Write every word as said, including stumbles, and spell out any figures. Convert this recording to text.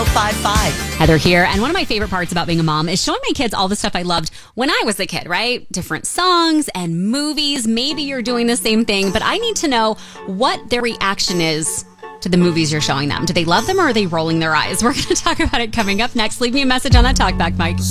oh five five. Heather here, and one of my favorite parts about being a mom is showing my kids all the stuff I loved when I was a kid, right? Different songs and movies. Maybe you're doing the same thing, but I need to know what their reaction is to the movies you're showing them. Do they love them or are they rolling their eyes? We're going to talk about it coming up next. Leave me a message on that talkback mic.